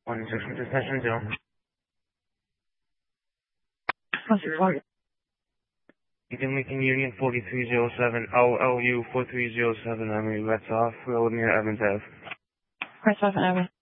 1-6 detention zone. What's your target? Eaton Lincoln Union 4307, LLU 4307, that's off road near Evans Ave. Where's 7 Avenue?